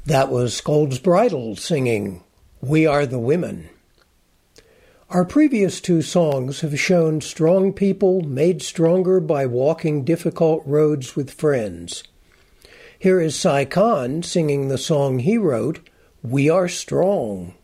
That was Scold's Bridle singing We Are the Women. Our previous two songs have shown strong people made stronger by walking difficult roads with friends. Here is Sai Khan singing the song he wrote, We Are Strong.